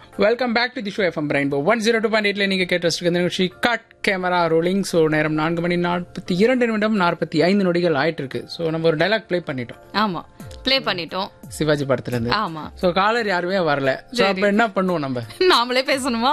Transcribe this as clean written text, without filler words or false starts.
Welcome back to the show FM rainbow 102.8 நீங்க கேட்டு நிகழ்ச்சி கட் கேமரா ரோலிங். ஸோ நேரம் 4 மணி 42 நிமிடம் 45 நொடிகள் ஆயிட்டு இருக்கு. ஸோ நம்ம ஒரு டைலாக் ப்ளே பண்ணிட்டோம். ஆமா, ப்ளே பண்ணிட்டோம் சிவாஜி படத்துல இருந்து. ஆமா. ஸோ காலர் யாருமே வரல. ஸோ அப்ப என்ன பண்ணுவோம் நம்ம? நாமளே பேசணுமா?